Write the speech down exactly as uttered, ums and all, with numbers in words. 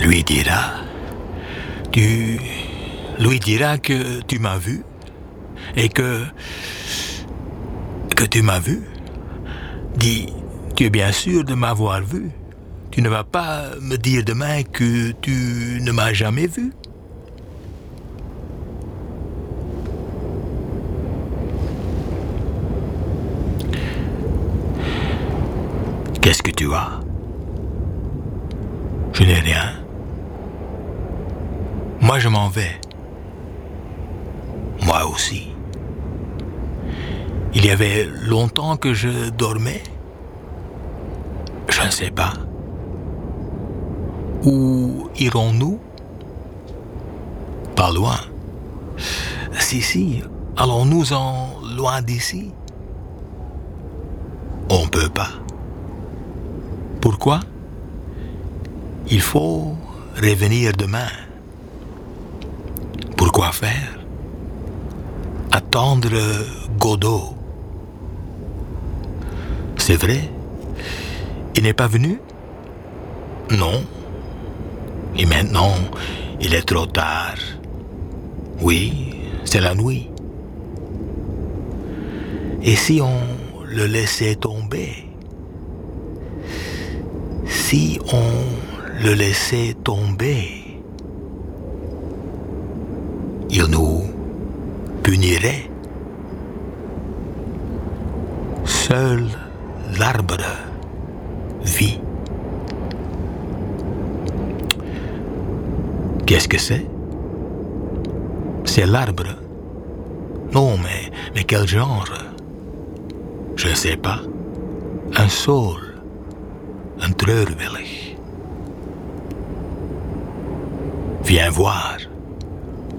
lui diras, tu lui diras que tu m'as vu et que que tu m'as vu. Dis, tu es bien sûr de m'avoir vu. Tu ne vas pas me dire demain que tu ne m'as jamais vu. Qu'est-ce que tu as? Je n'ai rien. Moi, je m'en vais. Moi aussi. Il y avait longtemps que je dormais. Je ne sais pas. Où irons-nous? Pas loin. Si, si, allons-nous-en loin d'ici? On ne peut pas. Pourquoi? Il faut revenir demain. Pourquoi faire? Attendre Godot. C'est vrai? Il n'est pas venu? Non. Et maintenant, il est trop tard. Oui, c'est la nuit. Et si on le laissait tomber? Si on le laissait tomber, il nous punirait. Seul l'arbre vit. Qu'est-ce que c'est? C'est l'arbre. Non, mais, mais quel genre? Je ne sais pas. Un saule. Un treurwillig. Viens voir.